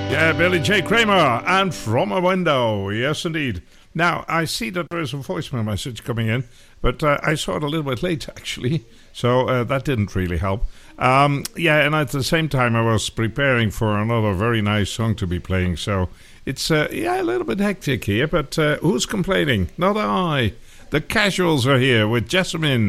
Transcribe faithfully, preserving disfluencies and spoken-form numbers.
Yeah, Billy J. Kramer, and From a Window. Yes, indeed. Now, I see that there is a voicemail message coming in, but uh, I saw it a little bit late, actually, so uh, that didn't really help. Um, yeah, and at the same time, I was preparing for another very nice song to be playing, so it's, uh, yeah, a little bit hectic here, but uh, who's complaining? Not I. The Casuals are here with Jessamine.